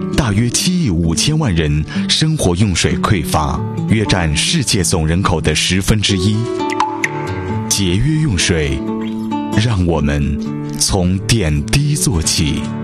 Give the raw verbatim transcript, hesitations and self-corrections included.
大约七亿五千万人生活用水匮乏，约占世界总人口的十分之一。节约用水，让我们从点滴做起。